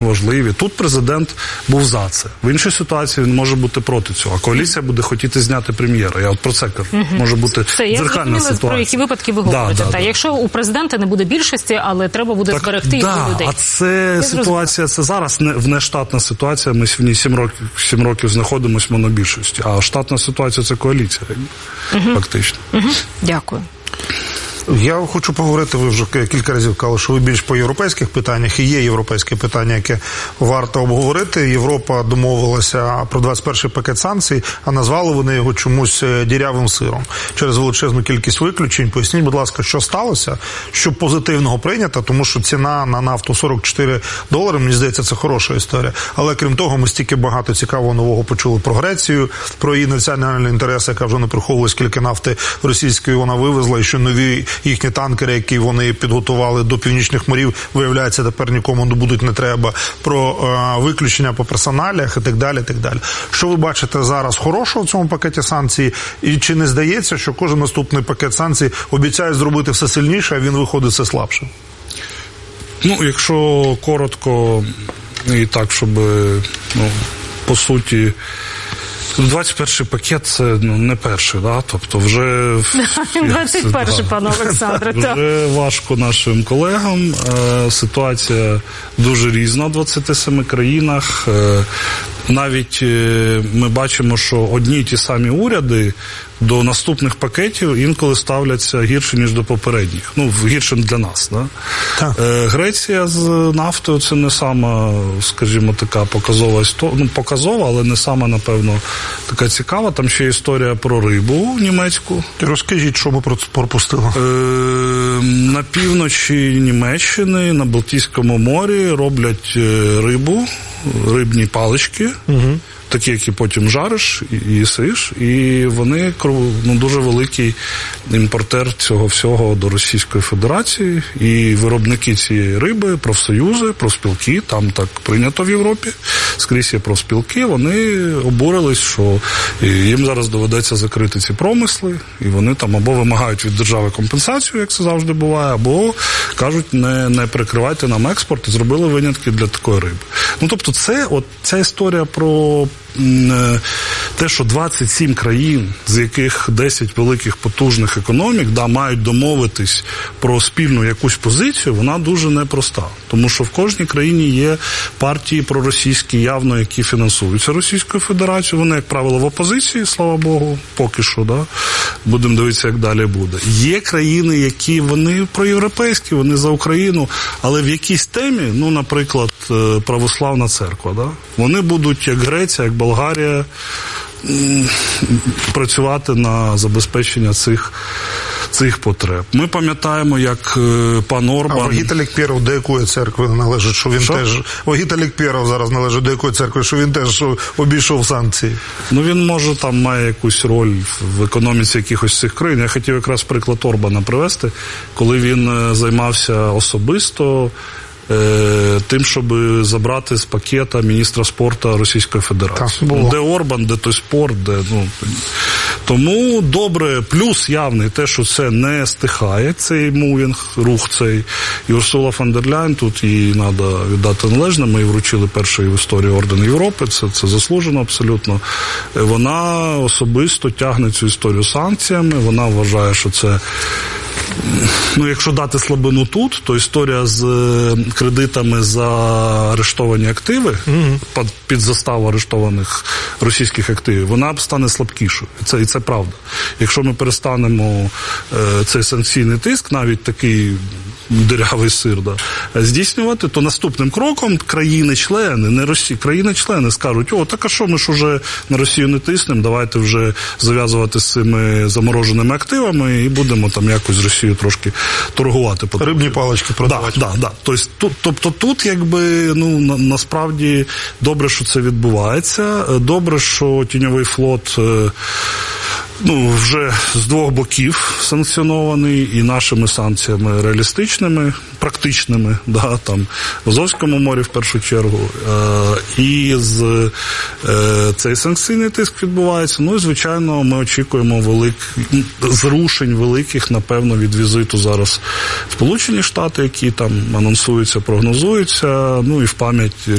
важливі. Тут президент був за це. В іншій ситуації він може бути проти цього. А коаліція буде хотіти зняти прем'єра. Я от про це кажу. Може бути дзеркальна ситуація. Про які випадки ви говорите. Якщо у президента не буде більшості, але треба буде зберегти його людей. А це ситуація, це зараз внештатна ситуація. Ми в ній 7 років знаходимося в монобільшості. А штатна ситуація – це коаліція, фактично. Дякую. Я хочу поговорити, ви вже кілька разів казали, що ви більш по європейських питаннях, і є європейське питання, яке варто обговорити. Європа домовилася про 21-й пакет санкцій, а назвали вони його чомусь дірявим сиром через величезну кількість виключень. Поясніть, будь ласка, що сталося, що позитивного прийнято, тому що ціна на нафту $44, мені здається, це хороша історія. Але крім того, ми стільки багато цікавого нового почули про Грецію, про її національні інтереси, яка вже не приховує, скільки нафти російської вона вивезла, і що нові їхні танкери, які вони підготували до північних морів, виявляється, тепер нікому будуть не треба, про виключення по персоналіях і так далі, так далі. Що ви бачите зараз хорошого в цьому пакеті санкцій? І чи не здається, що кожен наступний пакет санкцій обіцяє зробити все сильніше, а він виходить все слабше? Якщо коротко і так, щоб, по суті, 21-й пакет – це не перший, да? Тобто вже... 21-й, пане Олександре. Вже важко нашим колегам. Ситуація дуже різна в 27 країнах. Навіть ми бачимо, що одні й ті самі уряди до наступних пакетів інколи ставляться гірше, ніж до попередніх. Гіршим для нас. Да? Так. Греція з нафтою – це не сама, скажімо, така показова історія. Показова, але не сама, напевно, така цікава. Там ще історія про рибу німецьку. Розкажіть, що ми пропустили. На півночі Німеччини, на Балтійському морі роблять рибні палички. Такі, які потім жариш і їсиш, і вони дуже великий імпортер цього всього до Російської Федерації, і виробники цієї риби, профсоюзи, профспілки, там так прийнято в Європі, скрізь є профспілки, вони обурились, що їм зараз доведеться закрити ці промисли, і вони там або вимагають від держави компенсацію, як це завжди буває, або кажуть, не прикривайте нам експорт, і зробили винятки для такої риби. Тобто ця історія про те, що 27 країн, з яких 10 великих потужних економік, мають домовитись про спільну якусь позицію, вона дуже непроста. Тому що в кожній країні є партії проросійські, явно, які фінансуються Російською Федерацією. Вони, як правило, в опозиції, слава Богу, поки що, да? Будемо дивитися, як далі буде. Є країни, які вони проєвропейські, вони за Україну, але в якійсь темі, наприклад, православна церква, да? Вони будуть, як Греція, як Болгарія, працювати на забезпечення цих потреб. Ми пам'ятаємо, як пан Орбан... А Вагіталік Пєров до якої церкви належить, що він теж... Вагіталік Пєров зараз належить до якої церкви, що він теж обійшов санкції? Він, може, там має якусь роль в економіці якихось цих країн. Я хотів якраз приклад Орбана привести, коли він займався особисто тим, щоб забрати з пакета міністра спорту Російської Федерації. Де Орбан, де той спорт, Тому добре, плюс явний те, що це не стихає, цей мувінг, рух цей. І Урсула фон дер Ляйн, тут їй треба віддати належне, ми їй вручили перший в історії орден Європи, це заслужено абсолютно. Вона особисто тягне цю історію санкціями, вона вважає, що це якщо дати слабину тут, то історія з кредитами за арештовані активи, під заставу арештованих російських активів, вона стане слабкішою. І це правда. Якщо ми перестанемо цей санкційний тиск, навіть такий дирявий сир, здійснювати, то наступним кроком країни-члени, не Росії, країни-члени скажуть, так а що, ми ж уже на Росію не тиснемо, давайте вже зав'язувати з цими замороженими активами і будемо там якось з Росією трошки торгувати. Рибні палички продавати. Да. Тобто тут насправді добре, що це відбувається, добре, що тіньовий флот вже з двох боків санкціонований, і нашими санкціями реалістичними, практичними, там в Азовському морі в першу чергу, і цей санкційний тиск відбувається. І, звичайно, ми очікуємо зрушень великих, напевно, від візиту зараз в Сполучені Штати, які там анонсуються, прогнозуються, і в пам'ять